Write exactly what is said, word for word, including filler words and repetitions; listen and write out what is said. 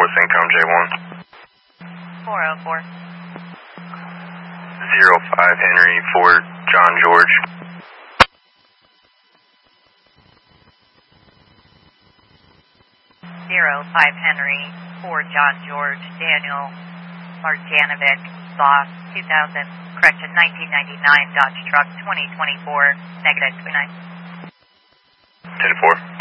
Syncom J one. four oh four. zero five Henry for John George. zero five Henry for John George, Daniel Marjanovic, Boss, two thousand, correction, nineteen ninety-nine Dodge Truck, twenty twenty-four, negative twenty-nine. ten four.